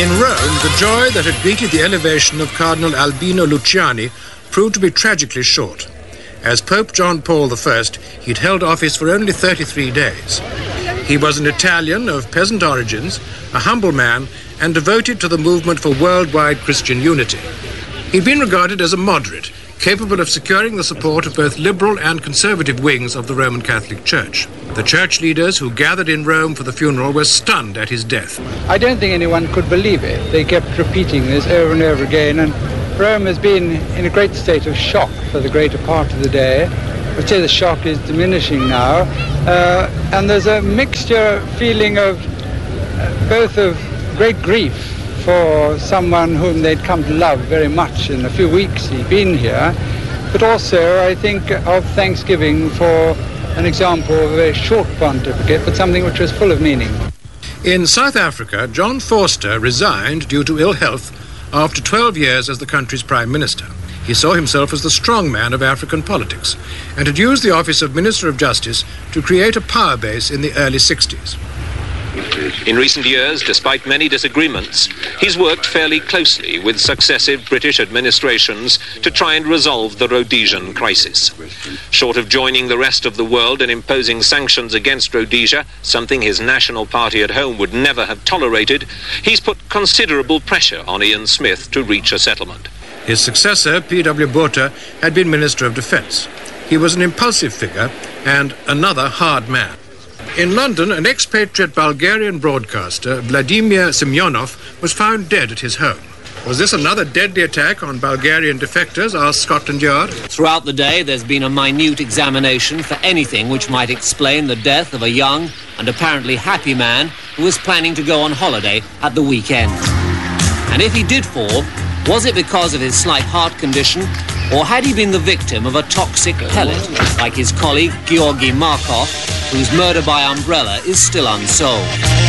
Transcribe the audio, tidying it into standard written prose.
In Rome, the joy that had greeted the elevation of Cardinal Albino Luciani proved to be tragically short. As Pope John Paul I, he'd held office for only 33 days. He was an Italian of peasant origins, a humble man, and devoted to the movement for worldwide Christian unity. He'd been regarded as a moderate, capable of securing the support of both liberal and conservative wings of the Roman Catholic Church. The church leaders who gathered in Rome for the funeral were stunned at his death. I don't think anyone could believe it. They kept repeating this over and over again, and Rome has been in a great state of shock for the greater part of the day. I'd say the shock is diminishing now, and there's a mixture feeling of both of great grief for someone whom they'd come to love very much in a few weeks he'd been here, but also, I think, of thanksgiving for an example of a very short pontificate, but something which was full of meaning. In South Africa, John Vorster resigned due to ill health after 12 years as the country's prime minister. He saw himself as the strong man of African politics and had used the office of Minister of Justice to create a power base in the early 60s. In recent years, despite many disagreements, he's worked fairly closely with successive British administrations to try and resolve the Rhodesian crisis. Short of joining the rest of the world in imposing sanctions against Rhodesia, something his national party at home would never have tolerated, he's put considerable pressure on Ian Smith to reach a settlement. His successor, P.W. Botha, had been Minister of Defence. He was an impulsive figure and another hard man. In London, an expatriate Bulgarian broadcaster, Vladimir Semyonov, was found dead at his home. Was this another deadly attack on Bulgarian defectors, asked Scotland Yard? Throughout the day, there's been a minute examination for anything which might explain the death of a young and apparently happy man who was planning to go on holiday at the weekend. And if he did fall, was it because of his slight heart condition, or had he been the victim of a toxic pellet, like his colleague Georgy Markov, whose murder by umbrella is still unsolved?